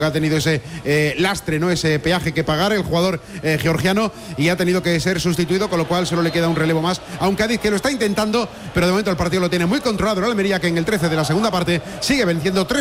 ha tenido ese lastre, ¿no? Ese peaje que pagar el jugador georgiano y ha tenido que ser sustituido, con lo cual solo le queda un relevo más a un Cádiz que lo está intentando, pero de momento el partido lo tiene muy controlado. El Almería, que en el 13 de la segunda parte sigue venciendo 3.